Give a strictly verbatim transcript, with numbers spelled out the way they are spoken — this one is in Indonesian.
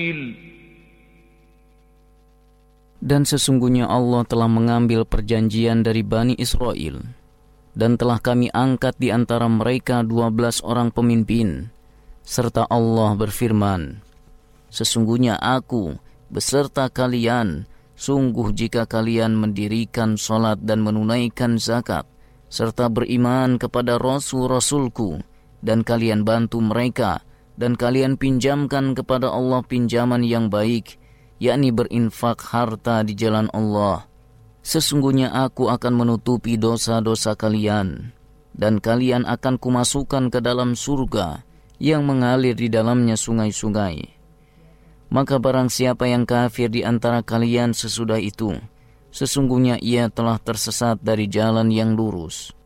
Dan sesungguhnya Allah telah mengambil perjanjian dari Bani Israel, dan telah kami angkat di antara mereka dua belas orang pemimpin, serta Allah berfirman, sesungguhnya aku beserta kalian, sungguh jika kalian mendirikan salat dan menunaikan zakat, serta beriman kepada Rasul-Rasulku, dan kalian bantu mereka, dan kalian pinjamkan kepada Allah pinjaman yang baik, yakni berinfak harta di jalan Allah, sesungguhnya aku akan menutupi dosa-dosa kalian, dan kalian akan kumasukkan ke dalam surga yang mengalir di dalamnya sungai-sungai. Maka barang siapa yang kafir di antara kalian sesudah itu, sesungguhnya ia telah tersesat dari jalan yang lurus.